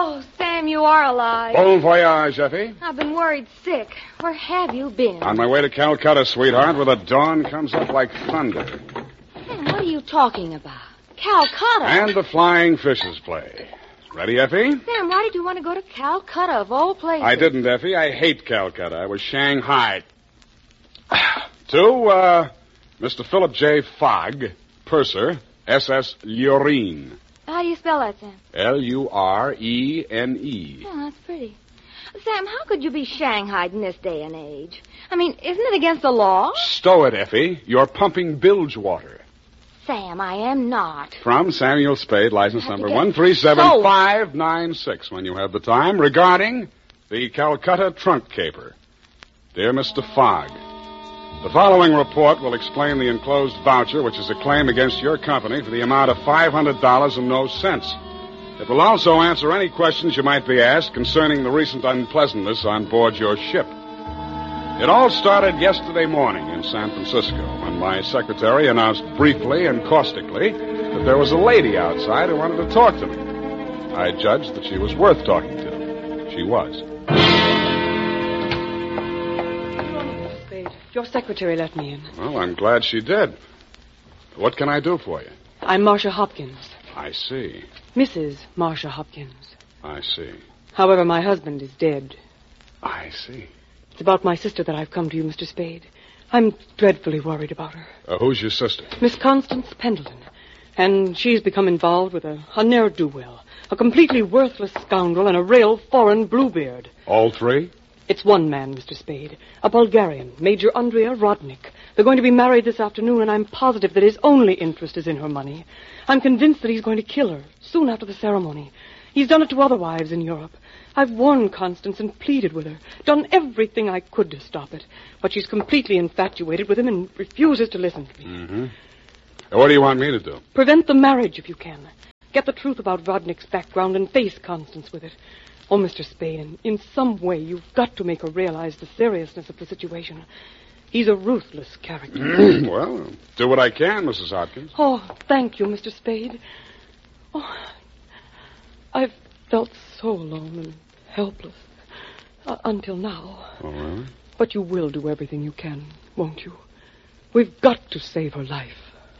Oh, Sam, you are alive. Bon voyage, Effie. I've been worried sick. Where have you been? On my way to Calcutta, sweetheart, where the dawn comes up like thunder. Sam, what are you talking about? Calcutta? And the flying fishes play. Ready, Effie? Sam, why did you want to go to Calcutta, of all places? I didn't, Effie. I hate Calcutta. I was Shanghai. To, Mr. Philip J. Fogg, purser, SS Lurene. How do you spell that, Sam? Lurene. Oh, that's pretty. Sam, how could you be shanghaied in this day and age? I mean, isn't it against the law? Stow it, Effie. You're pumping bilge water. Sam, I am not. From Samuel Spade, license number 137596, when you have the time, regarding the Calcutta trunk caper. Dear Mr. Fogg, the following report will explain the enclosed voucher, which is a claim against your company for the amount of $500 and no cents. It will also answer any questions you might be asked concerning the recent unpleasantness on board your ship. It all started yesterday morning in San Francisco when my secretary announced briefly and caustically that there was a lady outside who wanted to talk to me. I judged that she was worth talking to. She was. Your secretary let me in. Well, I'm glad she did. What can I do for you? I'm Marcia Hopkins. I see. Mrs. Marcia Hopkins. I see. However, my husband is dead. I see. It's about my sister that I've come to you, Mr. Spade. I'm dreadfully worried about her. Who's your sister? Miss Constance Pendleton. And she's become involved with a ne'er-do-well, a completely worthless scoundrel, and a real foreign bluebeard. All three? It's one man, Mr. Spade. A Bulgarian, Major Andrea Rodnik. They're going to be married this afternoon, and I'm positive that his only interest is in her money. I'm convinced that he's going to kill her soon after the ceremony. He's done it to other wives in Europe. I've warned Constance and pleaded with her, done everything I could to stop it. But she's completely infatuated with him and refuses to listen to me. Mm-hmm. What do you want me to do? Prevent the marriage if you can. Get the truth about Rodnik's background and face Constance with it. Oh, Mr. Spade, in some way you've got to make her realize the seriousness of the situation. He's a ruthless character. Well, do what I can, Mrs. Hopkins. Oh, thank you, Mr. Spade. Oh, I've felt so alone and helpless until now. Oh, really? But you will do everything you can, won't you? We've got to save her life.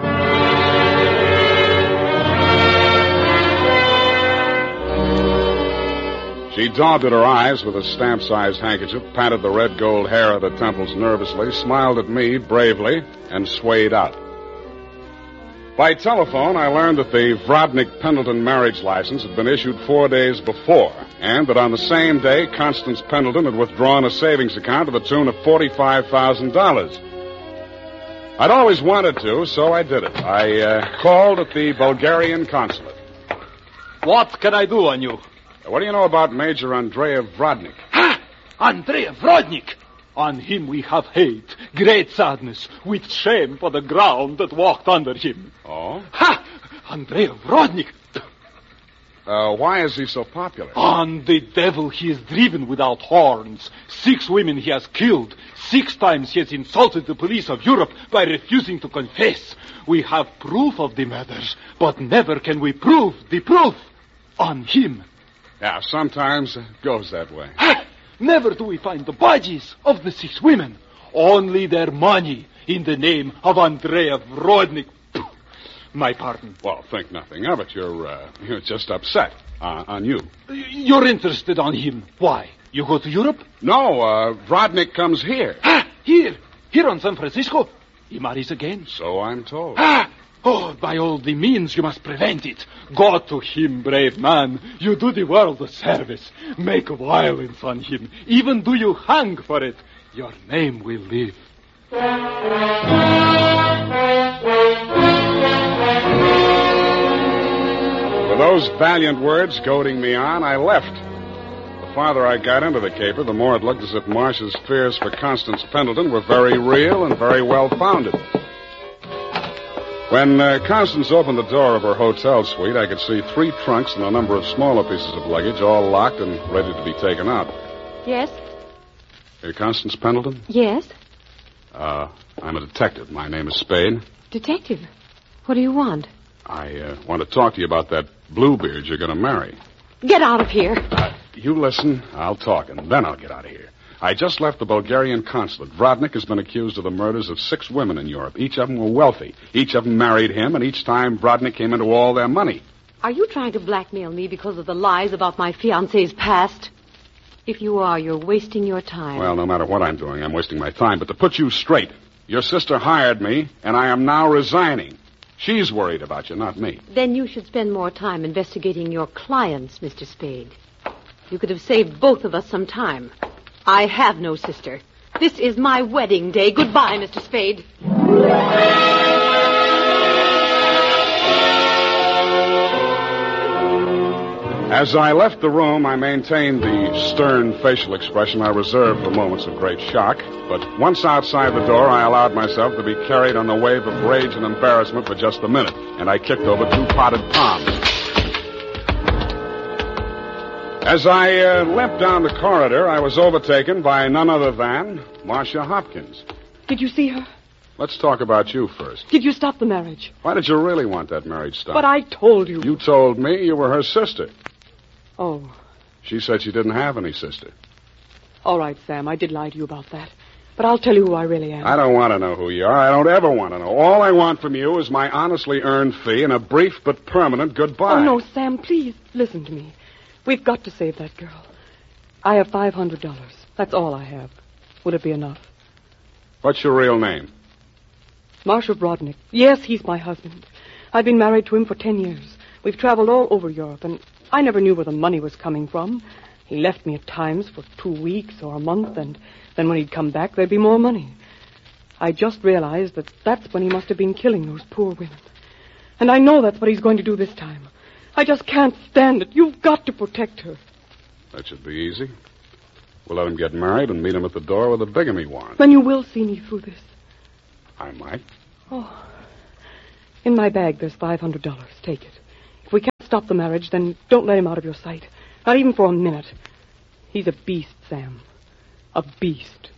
She daubed at her eyes with a stamp-sized handkerchief, patted the red gold hair at her temples nervously, smiled at me bravely, and swayed out. By telephone, I learned that the Vrodnik-Pendleton marriage license had been issued 4 days before, and that on the same day, Constance Pendleton had withdrawn a savings account to the tune of $45,000. I'd always wanted to, so I did it. I called at the Bulgarian consulate. What can I do on you? What do you know about Major Andrea Vrodnik? Ha! Andrea Vrodnik! On him we have hate, great sadness, with shame for the ground that walked under him. Oh? Ha! Andrea Vrodnik! Why is he so popular? On the devil he is driven without horns. 6 women he has killed. 6 times he has insulted the police of Europe by refusing to confess. We have proof of the murders, but never can we prove the proof on him. Yeah, sometimes it goes that way. Ha! Never do we find the bodies of the 6 women. Only their money in the name of Andrea Vrodnik. My pardon. Well, think nothing of it. You're just upset on you. You're interested on him. Why? You go to Europe? No, Vrodnik comes here. Ah, here on San Francisco. He marries again. So I'm told. Ah! Oh, by all the means, you must prevent it. Go to him, brave man. You do the world a service. Make violence on him. Even do you hang for it. Your name will live. With those valiant words goading me on, I left. The farther I got into the caper, the more it looked as if Marcia's fears for Constance Pendleton were very real and very well-founded. When Constance opened the door of her hotel suite, I could see 3 trunks and a number of smaller pieces of luggage, all locked and ready to be taken out. Yes? You're Constance Pendleton? Yes. I'm a detective. My name is Spade. Detective? What do you want? I want to talk to you about that Bluebeard you're going to marry. Get out of here. You listen, I'll talk, and then I'll get out of here. I just left the Bulgarian consulate. Vrodnik has been accused of the murders of 6 women in Europe. Each of them were wealthy. Each of them married him, and each time Vrodnik came into all their money. Are you trying to blackmail me because of the lies about my fiancé's past? If you are, you're wasting your time. Well, no matter what I'm doing, I'm wasting my time. But to put you straight, your sister hired me, and I am now resigning. She's worried about you, not me. Then you should spend more time investigating your clients, Mr. Spade. You could have saved both of us some time. I have no sister. This is my wedding day. Goodbye, Mr. Spade. As I left the room, I maintained the stern facial expression I reserved for moments of great shock. But once outside the door, I allowed myself to be carried on the wave of rage and embarrassment for just a minute, and I kicked over 2 potted palms. As I limped down the corridor, I was overtaken by none other than Marcia Hopkins. Did you see her? Let's talk about you first. Did you stop the marriage? Why did you really want that marriage stopped? But I told you. You told me you were her sister. Oh. She said she didn't have any sister. All right, Sam, I did lie to you about that. But I'll tell you who I really am. I don't want to know who you are. I don't ever want to know. All I want from you is my honestly earned fee and a brief but permanent goodbye. Oh, no, Sam, please listen to me. We've got to save that girl. I have $500. That's all I have. Would it be enough? What's your real name? Marcia Vrodnik. Yes, he's my husband. I've been married to him for 10 years. We've traveled all over Europe, and I never knew where the money was coming from. He left me at times for 2 weeks or a month, and then when he'd come back, there'd be more money. I just realized that that's when he must have been killing those poor women. And I know that's what he's going to do this time. I just can't stand it. You've got to protect her. That should be easy. We'll let him get married and meet him at the door with a bigamy warrant. Then you will see me through this. I might. Oh. In my bag, there's $500. Take it. If we can't stop the marriage, then don't let him out of your sight. Not even for a minute. He's a beast, Sam. A beast.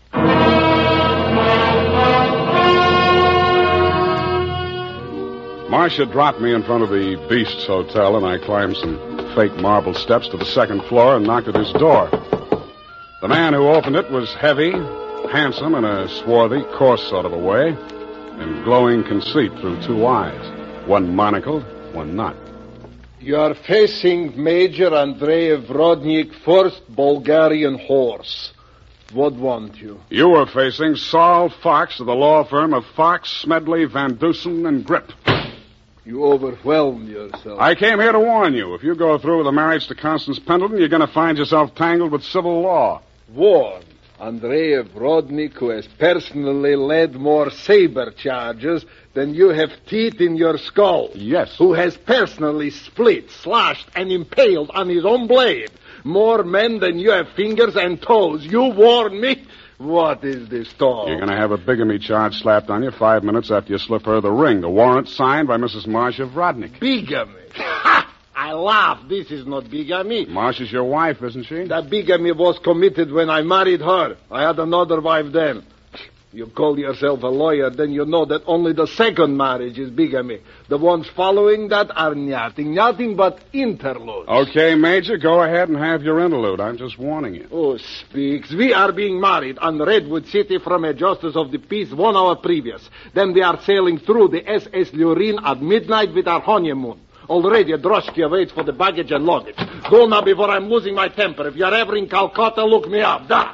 Marcia dropped me in front of the Beast's Hotel, and I climbed some fake marble steps to the 2nd floor and knocked at his door. The man who opened it was heavy, handsome in a swarthy, coarse sort of a way, and glowing conceit through 2 eyes, one monocled, one not. You are facing Major Andrei Vrodnik, 1st Bulgarian Horse. What want you? You were facing Saul Fox of the law firm of Fox, Smedley, Van Dusen, and Grip. You overwhelmed yourself. I came here to warn you. If you go through with the marriage to Constance Pendleton, you're going to find yourself tangled with civil law. Warned. Andrei Vrodnik, who has personally led more saber charges than you have teeth in your skull. Yes. Who has personally split, slashed, and impaled on his own blade more men than you have fingers and toes. You warn me? What is this talk? You're going to have a bigamy charge slapped on you 5 minutes after you slip her the ring. The warrant signed by Mrs. Marcia Vrodnik. Bigamy? Ha! I laugh. This is not bigamy. Marcia's your wife, isn't she? That bigamy was committed when I married her. I had another wife then. You call yourself a lawyer, then you know that only the 2nd marriage is bigamy. The ones following that are nothing but interludes. Okay, Major, go ahead and have your interlude. I'm just warning you. Oh, speaks. We are being married on Redwood City from a justice of the peace 1 hour previous. Then we are sailing through the SS Lurin at midnight with our honeymoon. Already a droshky waits for the baggage and luggage. Go now before I'm losing my temper. If you're ever in Calcutta, look me up. Da!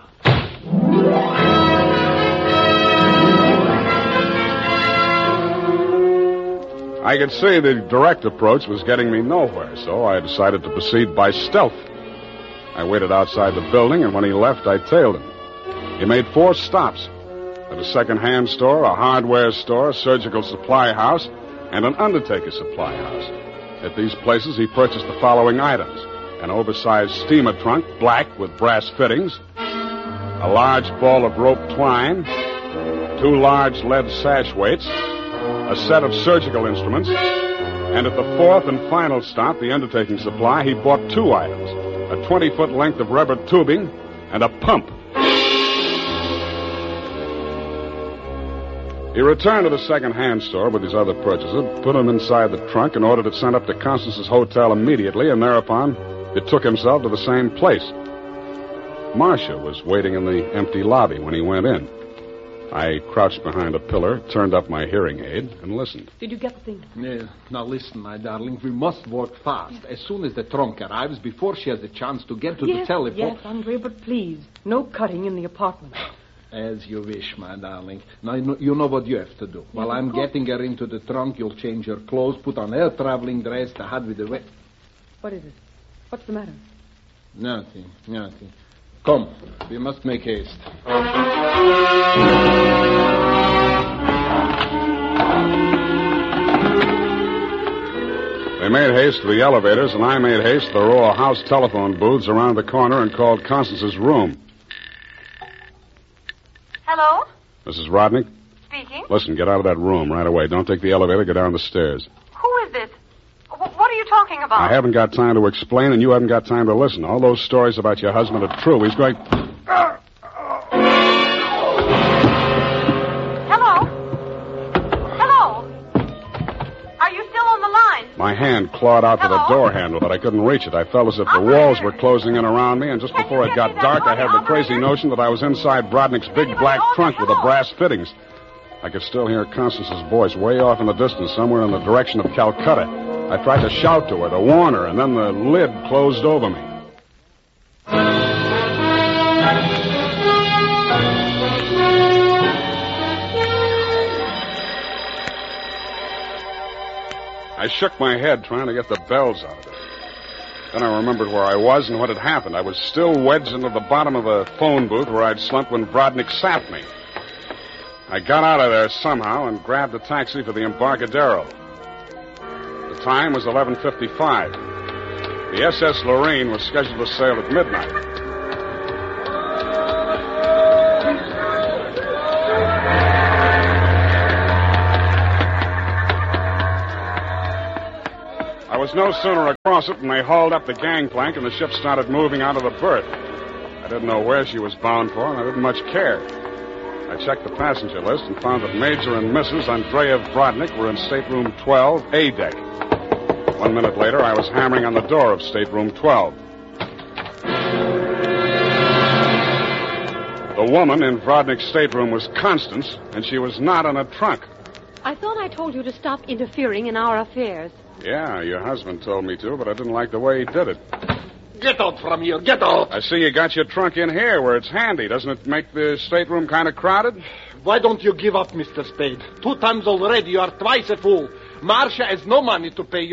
I could see the direct approach was getting me nowhere, so I decided to proceed by stealth. I waited outside the building, and when he left, I tailed him. He made 4 stops. At a second-hand store, a hardware store, a surgical supply house, and an undertaker supply house. At these places, he purchased the following items: an oversized steamer trunk, black with brass fittings, a large ball of rope twine, 2 large lead sash weights, a set of surgical instruments, and at the 4th and final stop, the undertaking supply, he bought 2 items: a 20-foot length of rubber tubing and a pump. He returned to the second-hand store with his other purchases, put them inside the trunk, and ordered it sent up to Constance's hotel immediately, and thereupon it took himself to the same place. Marcia was waiting in the empty lobby when he went in. I crouched behind a pillar, turned up my hearing aid, and listened. Did you get the thing? Yeah. Now listen, my darling. We must work fast. As soon as the trunk arrives, before she has a chance to get to the telephone. Yes, Andrea, but please, no cutting in the apartment. As you wish, my darling. Now, you know what you have to do. While I'm getting her into the trunk, you'll change her clothes, put on her traveling dress, the hat with the wet... What is it? What's the matter? Nothing. Come, we must make haste. They made haste to the elevators, and I made haste to the row of house telephone booths around the corner and called Constance's room. Hello? Mrs. Rodnick? Speaking. Listen, get out of that room right away. Don't take the elevator. Go down the stairs. Who is this? What are you talking about? I haven't got time to explain, and you haven't got time to listen. All those stories about your husband are true. He's going... Hello? Are you still on the line? My hand clawed out to the door handle, but I couldn't reach it. I felt as if the walls were closing in around me, and just before it got dark, I had the crazy notion that I was inside Brodnick's big black trunk with the brass fittings. I could still hear Constance's voice way off in the distance, somewhere in the direction of Calcutta. I tried to shout to her, to warn her, and then the lid closed over me. I shook my head, trying to get the bells out of it. Then I remembered where I was and what had happened. I was still wedged into the bottom of a phone booth where I'd slumped when Brodnick sapped me. I got out of there somehow and grabbed a taxi for the Embarcadero. The time was 11:55. The SS Lorraine was scheduled to sail at midnight. I was no sooner across it than they hauled up the gangplank and the ship started moving out of the berth. I didn't know where she was bound for, and I didn't much care. I checked the passenger list and found that Major and Mrs. Andreev Brodnick were in stateroom 12, A deck. 1 minute later, I was hammering on the door of stateroom 12. The woman in Brodnick's stateroom was Constance, and she was not in a trunk. I thought I told you to stop interfering in our affairs. Yeah, your husband told me to, but I didn't like the way he did it. Get out from here, get out! I see you got your trunk in here where it's handy. Doesn't it make the stateroom kind of crowded? Why don't you give up, Mr. Spade? 2 times already, you are twice a fool. Marcia has no money to pay you.